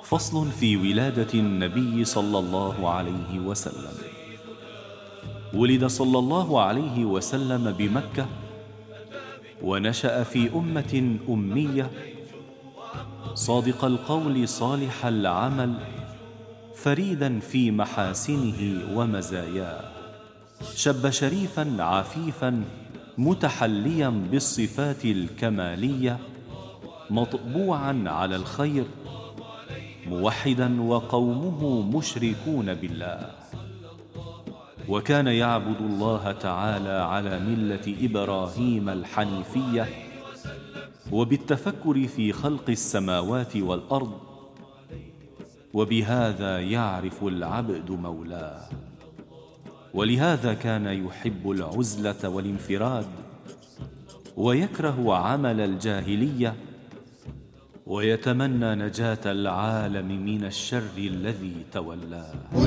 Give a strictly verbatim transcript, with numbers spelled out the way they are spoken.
فصل في ولادة النبي صلى الله عليه وسلم. ولد صلى الله عليه وسلم بمكة، ونشأ في أمة أمية، صادق القول صالح العمل، فريدا في محاسنه ومزاياه، شب شريفا عفيفا متحليا بالصفات الكمالية، مطبوعا على الخير، موحدا وقومه مشركون بالله. وكان يعبد الله تعالى على ملة إبراهيم الحنيفية، وبالتفكر في خلق السماوات والأرض، وبهذا يعرف العبد مولاه. ولهذا كان يحب العزلة والانفراد، ويكره عمل الجاهلية، ويتمنى نجاة العالم من الشر الذي تولاه.